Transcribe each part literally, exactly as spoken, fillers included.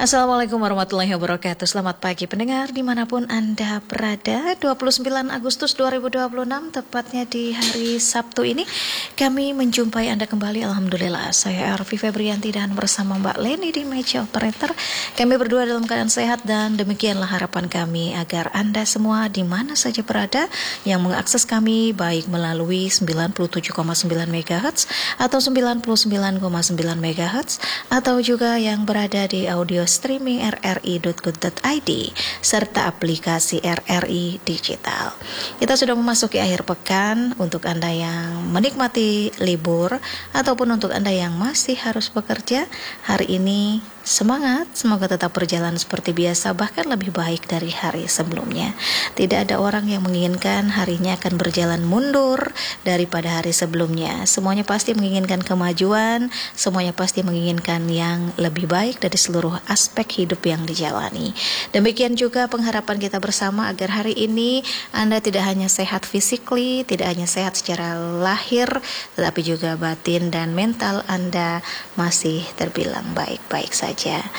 Assalamualaikum warahmatullahi wabarakatuh. Selamat pagi pendengar dimanapun Anda berada. dua puluh sembilan Agustus dua ribu dua puluh enam, tepatnya di hari Sabtu ini kami menjumpai Anda kembali. Alhamdulillah, saya Arfi Febrianti dan bersama Mbak Leni di meja operator. Kami berdua dalam keadaan sehat dan demikianlah harapan kami agar Anda semua di mana saja berada yang mengakses kami baik melalui sembilan puluh tujuh koma sembilan megahertz atau sembilan puluh sembilan koma sembilan megahertz atau juga yang berada di audio streaming r r i dot co dot i d serta aplikasi R R I Digital. Kita sudah memasuki akhir pekan. Untuk Anda yang menikmati libur ataupun untuk Anda yang masih harus bekerja, hari ini semangat, semoga tetap berjalan seperti biasa, bahkan lebih baik dari hari sebelumnya. Tidak ada orang yang menginginkan harinya akan berjalan mundur daripada hari sebelumnya. Semuanya pasti menginginkan kemajuan, semuanya pasti menginginkan yang lebih baik dari seluruh aspek hidup yang dijalani. Demikian juga pengharapan kita bersama agar hari ini Anda tidak hanya sehat physically, tidak hanya sehat secara lahir, tetapi juga batin dan mental Anda masih terbilang baik-baik saja.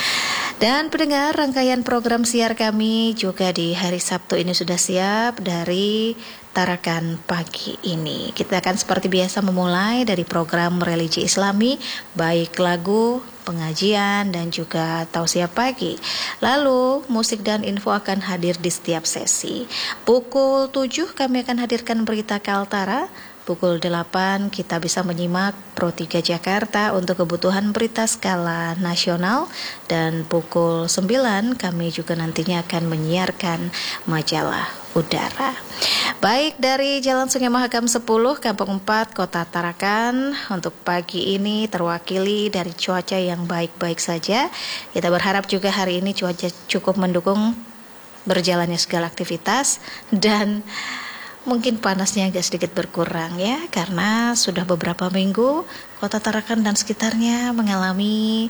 Dan pendengar, rangkaian program siar kami juga di hari Sabtu ini sudah siap dari Tarakan Pagi ini. Kita akan seperti biasa memulai dari program religi Islami, baik lagu, pengajian, dan juga tausiah pagi. Lalu musik dan info akan hadir di setiap sesi. Pukul tujuh kami akan hadirkan berita Kaltara. Pukul delapan kita bisa menyimak Pro tiga Jakarta untuk kebutuhan berita skala nasional. Dan pukul sembilan kami juga nantinya akan menyiarkan majalah udara. Baik, dari Jalan Sungai Mahakam sepuluh, Kampung empat, Kota Tarakan, untuk pagi ini terwakili dari cuaca yang baik-baik saja. Kita berharap juga hari ini cuaca cukup mendukung berjalannya segala aktivitas dan mungkin panasnya agak sedikit berkurang ya, karena sudah beberapa minggu Kota Tarakan dan sekitarnya mengalami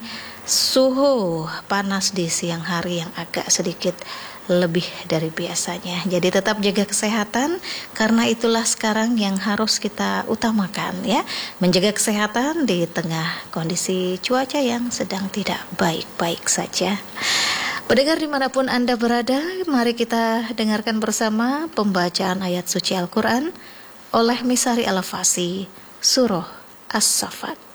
suhu panas di siang hari yang agak sedikit lebih dari biasanya. Jadi tetap jaga kesehatan, karena itulah sekarang yang harus kita utamakan ya, menjaga kesehatan di tengah kondisi cuaca yang sedang tidak baik-baik saja. Pendengar dimanapun Anda berada, mari kita dengarkan bersama pembacaan ayat suci Al-Quran oleh Misari Al-Fasi, Surah As-Saffat.